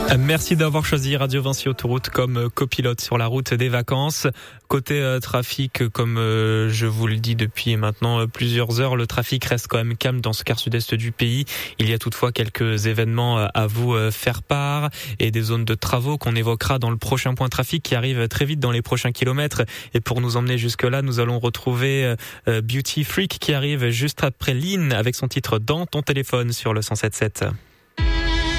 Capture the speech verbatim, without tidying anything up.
Merci d'avoir choisi Radio Vinci Autoroute comme copilote sur la route des vacances. Côté euh, trafic, comme euh, je vous le dis depuis maintenant euh, plusieurs heures, le trafic reste quand même calme dans ce quart sud-est du pays. Il y a toutefois quelques événements euh, à vous euh, faire part et des zones de travaux qu'on évoquera dans le prochain point trafic qui arrive très vite dans les prochains kilomètres. Et pour nous emmener jusque-là, nous allons retrouver euh, Beauty Freak qui arrive juste après Lynn avec son titre Dans ton téléphone sur le cent sept sept.